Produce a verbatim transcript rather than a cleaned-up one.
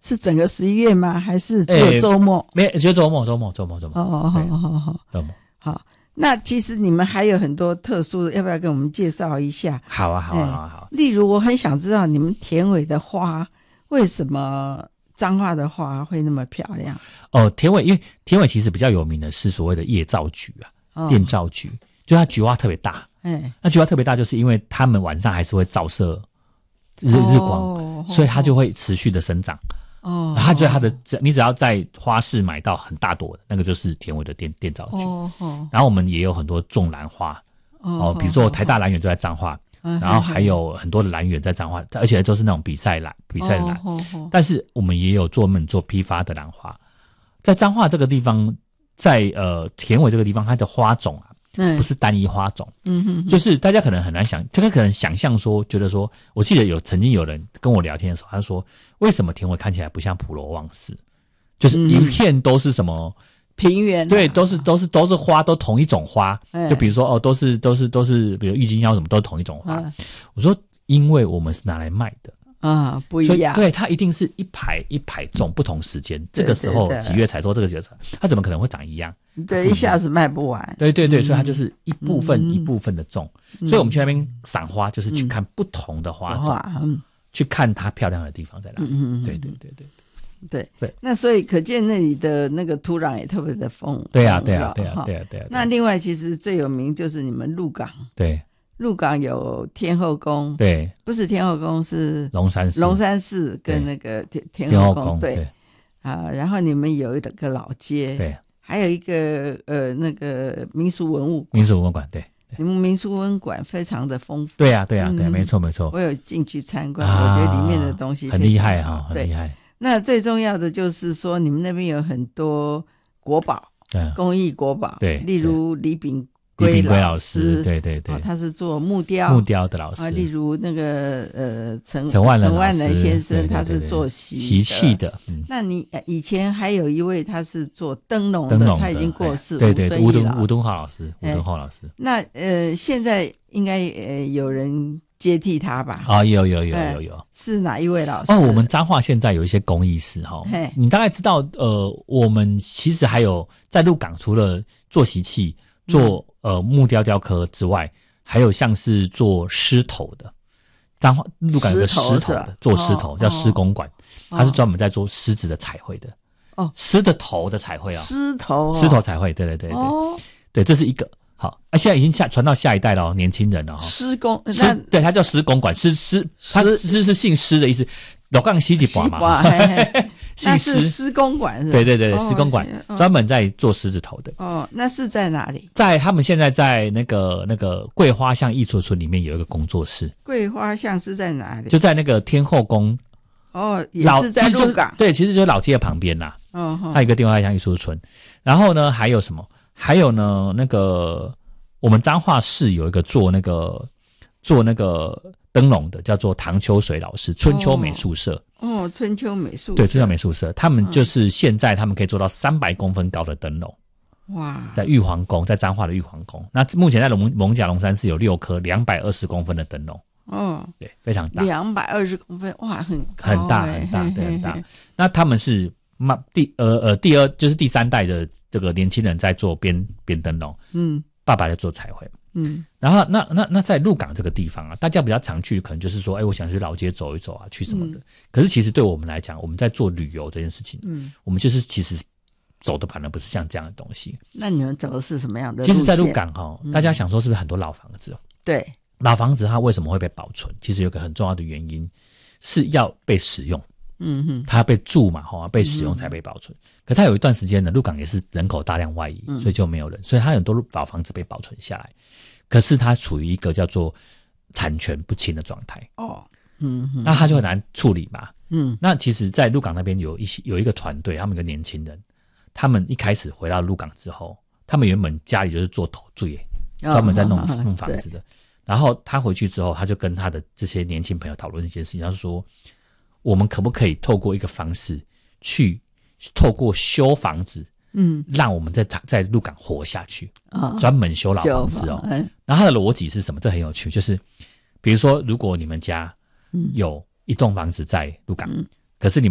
是整个十一月吗？还是只有周末？ 没、欸，就周末，周末，周末，周末。 哦，好好好， 周末。 好，那其实你们还有很多特殊的，要不要跟我们介绍一下？ 好啊，好啊，好啊，好啊。 例如，我很想知道你们田尾的花为什么彰化的花会那么漂亮？ 哦，田尾，因为田尾其实比较有名的是所谓的夜照菊啊，哦、电照菊，就它菊花特别大。哎，那菊花特别大，就是因为它们晚上还是会照射日日光，哦、所以它就会持续的生长。哦，它所以它的，你只要在花市买到很大朵的那个，就是田尾的电电照菊。哦哦。然后我们也有很多种兰花，哦，比如说台大兰园就在彰化。然后还有很多的兰园在彰化，而且都是那种比赛兰、比赛兰。哦哦哦、但是我们也有专门做批发的兰花，在彰化这个地方，在呃田尾这个地方，它的花种啊，嗯、不是单一花种，嗯哼哼，就是大家可能很难想，这个可能想象说，觉得说，我记得有曾经有人跟我聊天的时候，他说，为什么田尾看起来不像普罗旺斯，就是一片都是什么？ 平原、啊、 对，都是都是都是花，都同一种花。就比如说哦，都是都是都是，比如郁金香什么，都是同一种花。嗯、我说，因为我们是拿来卖的啊，不一样。 对，它一定是一排一排种，不同时间，这个时候几月采收，这个几月采，它怎么可能会长一样？ 对，一下子卖不完。 对对对，嗯、所以它就是一部分、嗯、一部分的种。嗯、所以我们去那边赏花，就是去看不同的花种，嗯、去看它漂亮的地方在哪里。嗯、对对对对。 对对，那所以可见那里的那个土壤也特别的丰。 对啊，对啊，对啊，对啊，对啊。 那另外，其实最有名就是你们鹿港。 对， 鹿港有天后宫。 对， 不是天后宫，是龙山寺。 龙山寺跟那个天天后宫。对啊，然后你们有一个老街。 对， 还有一个呃那个民俗文物馆。 民俗文物馆，对。 你们民俗文物馆非常的丰富。 对啊，对啊，对啊，没错，没错。 我有进去参观，我觉得里面的东西很厉害哈，很厉害。 那最重要的就是说，你们那边有很多国宝，嗯、工艺国宝， 对， 例如李炳归老师，对对对、 哦，他是做木雕木雕的老师啊。例如那个呃陈陈万陈万能先生， 对对对对， 他是做习习器的。嗯、 那你以前还有一位他是做灯笼的，他已经过世， 对对，吴敦吴敦浩老师，吴敦浩老师。 那呃，现在应该呃有人接替他吧？ 啊、哦，有有有有有， 是哪一位老师？ 哦，我们彰化现在有一些工艺师哈，你大概知道，呃，我们其实还有在鹿港，除了做习器、做、嗯、呃木雕雕刻之外，还有像是做狮头的。彰化鹿港有个狮头的，做狮头、哦、叫狮公馆，哦、他是专门在做狮子的彩绘的。哦，狮的头的彩绘啊、哦， 狮头、哦， 狮头彩绘，对对对对，哦、对，这是一个。好，啊，现在已经下传到下一代了，年轻人了哈。 施工， 施对，他叫施公馆，施施，他施是姓施的意思。老杠西几把嘛， 那是施公馆是吧？ 对对对，施公馆专门在做狮子头的。 哦，那是在哪里？ 在他们现在在那个那个桂花巷艺术村里面有一个工作室。 桂花巷是在哪里？ 就在那个天后宫。 哦，也是在鹿港。 对，其实就是老街的旁边啦。哦，还有一个桂花巷艺术村。然后呢，还有什么？还有呢，那个我们彰化市有一个做那个做那个灯笼的，叫做唐秋水老师，春秋美术社。 哦，春秋美术社。 对，春秋美术社，他们就是现在他们可以做到三百公分高的灯笼。哇！在玉皇宫，在彰化的玉皇宫，那目前在龙艋舺龙山寺有六颗两百二十公分的灯笼。哦，对，非常大， 两百二十公分，哇，很高、 欸、很大很大，对，很大。那他们是第呃呃第二就是第三代的这个年轻人在做编编灯笼，嗯，爸爸在做彩绘，嗯，然后那那那在鹿港这个地方啊，大家比较常去，可能就是说，哎，我想去老街走一走啊，去什么的。嗯、可是其实对我们来讲，我们在做旅游这件事情，嗯，我们就是其实走的反而不是像这样的东西。 那你们走的是什么样的路线？ 其实，在鹿港哈、哦，嗯、大家想说是不是很多老房子？ 对。 老房子它为什么会被保存？其实有个很重要的原因是要被使用，嗯哼，它要被住嘛，哈，被使用才被保存。嗯、可它有一段时间呢，鹿港也是人口大量外移，嗯、所以就没有人，所以它很多老房子被保存下来。可是它处于一个叫做产权不清的状态，哦，嗯哼，那它就很难处理嘛，嗯。那其实，在鹿港那边有一些有一个团队，他们有个年轻人，他们一开始回到鹿港之后，他们原本家里就是做头住业，专门在弄、哦、弄房子的。然后他回去之后，他就跟他的这些年轻朋友讨论一件事情，他就说：我们可不可以透过一个方式，去透过修房子，嗯，让我们在在鹿港活下去啊，专门修老房子哦。嗯、然后他的逻辑是什么？这很有趣，就是比如说，如果你们家有一栋房子在鹿港，嗯、可是你